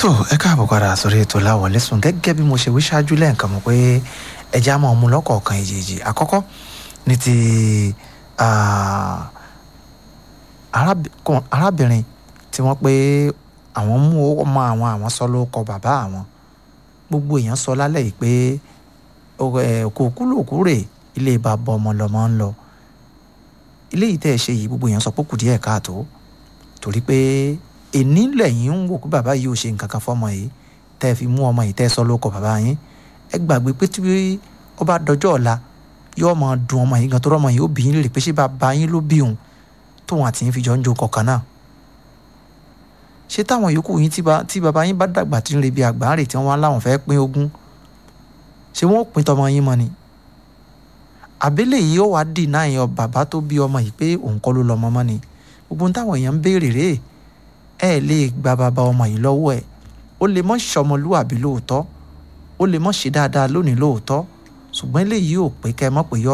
tó ẹ káàbọ̀ padà sórí ètò Láwọlé Sùn gẹ́gẹ́ bí mo ṣe wí ṣáájú lẹ́ẹ̀kan mọ̀ pé ẹja máa mú lọ́kọ̀ọ̀kan èjèèjì àkọ́kọ́ ní ti arábìnrin tí wọ́n pé àwọn mú ọmọ àwọn sọ lórúkọ bàbá àwọn gbogbo èèyàn sọ lálẹ́ yìí pé kòkúlòkú rè ilé bàbá ọmọ lọmọ ń lọ ilé yìí tẹ́ ẹ ṣe yìí gbogbo èèyàn sọ pé kù díẹ̀ káàtó torí pé èní lẹ́yìn ń wò pé bàbá yìí ò ṣe nǹkan kan fọ́mọ yìí tẹ́ ẹ fi mú ọmọ yìí tẹ́ ẹ sọ lórúkọ bàbá yín ẹ gbàgbé pé tí ó bá dọjọ́ ọ̀la yóò máa dùn ọmọ yìí gan tó rọ́mọ yìí ó bí yín lè pé ṣé bàbá yín ló bí òun tóun àti yín fi jọ ń jó kọ̀ọ̀kan náà ṣé táwọn yòókù yín tí bàbá yín bá dàgbà tí ń rebi àgbáǹrè tí wọ́n wá láwọn fẹ́ pín ogún ṣé wọ́n ó pín tọmọ yín mọ́ ni àbẹ́lẹ̀ yìí ó wá dì náà yan bàbá tó bí ọmọ yìí pé òun kọ́ ló lọ́mọ mọ́ ni gbogbo táwọn èèyàn ń béèrè rèé ẹ lè gba bàbá ọmọ yìí lọ́wọ́ ẹ̀ ó lè mọ́ ṣọmọlúwàbí lóòótọ́ ó lè mọ́ ṣe dáadáa lónìí lóòótọ́ ṣùgbọ́n eléyìí ò pé kẹ́ ẹ mọ̀ pé yọ